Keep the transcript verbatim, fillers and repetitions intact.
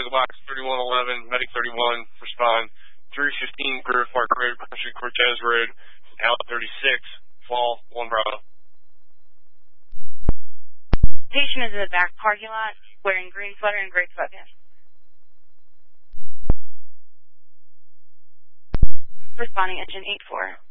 the box, thirty-one eleven, Medic thirty-one, respond. three fifteen, Grove Park Road, Country Cortez Road, Allen thirty-six, fall, one Bravo. Patient is in the back parking lot, wearing green sweater and gray sweatpants. Responding engine eight four.